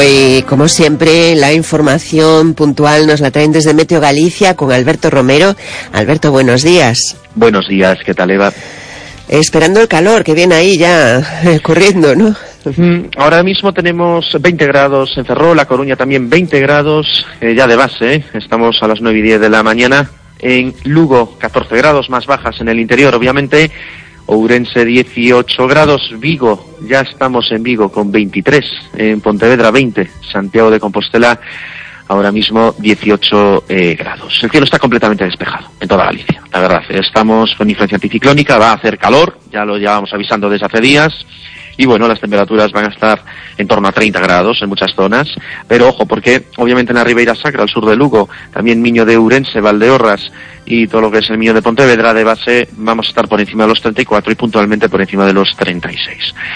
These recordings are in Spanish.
Y como siempre, la información puntual nos la traen desde Meteo Galicia con Alberto Romero. Alberto, buenos días. Buenos días, ¿qué tal, Eva? Esperando el calor que viene ahí ya corriendo, ¿no? Ahora mismo tenemos 20 grados en Ferrol, La Coruña también 20 grados, ya de base, estamos a las 9:10 de la mañana. En Lugo, 14 grados, más bajas en el interior, obviamente. Ourense 18 grados, Vigo, ya estamos en Vigo con 23, en Pontevedra 20, Santiago de Compostela ahora mismo 18 grados. El cielo está completamente despejado en toda Galicia, la verdad. Estamos con influencia anticiclónica, va a hacer calor, ya lo llevamos avisando desde hace días. Y bueno, las temperaturas van a estar en torno a 30 grados en muchas zonas, pero ojo, porque obviamente en la Ribeira Sacra, al sur de Lugo, también Miño de Ourense, Valdeorras y todo lo que es el Miño de Pontevedra, de base vamos a estar por encima de los 34 y puntualmente por encima de los 36.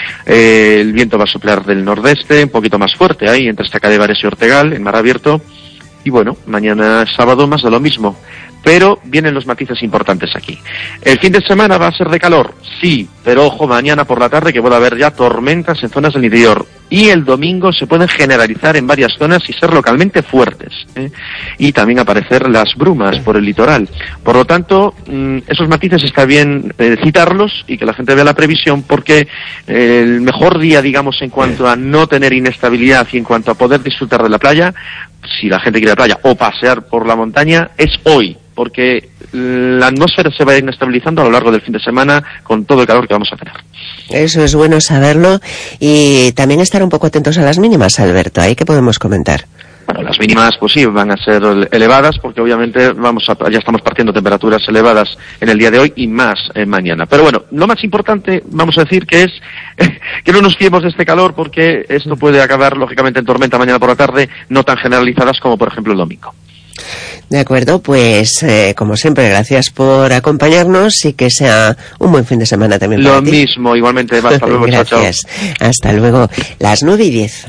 El viento va a soplar del nordeste, un poquito más fuerte ahí, entre Estacadevares y Ortegal, en mar abierto. Y bueno, mañana sábado más de lo mismo. Pero vienen los matices importantes aquí. El fin de semana va a ser de calor, sí, pero ojo, mañana por la tarde que puede haber ya tormentas en zonas del interior. Y el domingo se pueden generalizar en varias zonas y ser localmente fuertes, y también aparecer las brumas por el litoral. Por lo tanto, esos matices está bien citarlos y que la gente vea la previsión, porque el mejor día, digamos, en cuanto a no tener inestabilidad y en cuanto a poder disfrutar de la playa, si la gente quiere la playa o pasear por la montaña, es hoy, porque la atmósfera se va a ir inestabilizando a lo largo del fin de semana con todo el calor que vamos a tener. Eso es bueno saberlo, y también estar un poco atentos a las mínimas, Alberto. ¿Ahí qué podemos comentar? Bueno, las mínimas, pues sí, van a ser elevadas, porque obviamente ya estamos partiendo temperaturas elevadas en el día de hoy y más mañana. Pero bueno, lo más importante, vamos a decir, que es que no nos fiemos de este calor, porque esto puede acabar, lógicamente, en tormenta mañana por la tarde, no tan generalizadas como, por ejemplo, el domingo. De acuerdo, pues como siempre, gracias por acompañarnos y que sea un buen fin de semana también para ti. Lo mismo, igualmente, Eva, hasta luego. Gracias, chao. Hasta luego. Las 9:10.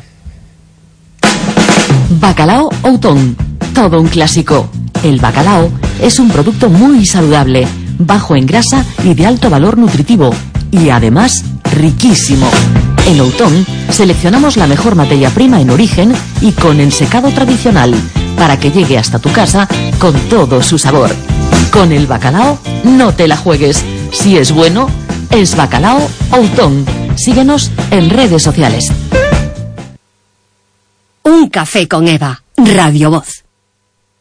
Bacalao Outón, todo un clásico. El bacalao es un producto muy saludable, bajo en grasa y de alto valor nutritivo, y además riquísimo. En Outón seleccionamos la mejor materia prima en origen y con ensecado tradicional, para que llegue hasta tu casa con todo su sabor. Con el bacalao no te la juegues. Si es bueno, es Bacalao Outón. Síguenos en redes sociales. Un café con Eva, Radio Voz.